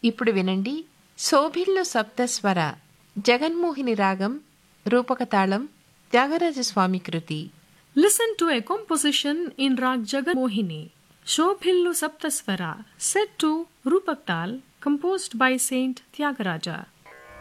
ఇప్పుడు వినండి శోభిల్లు సప్తస్వర జగన్మోహిని రాగం రూపకతాళం త్యాగరాజస్వామి కృతి. Listen to a composition in Rag Jagan Mohini, Shobhillu Saptaswara, set to Rupak Tal, composed by Saint Tyagaraja.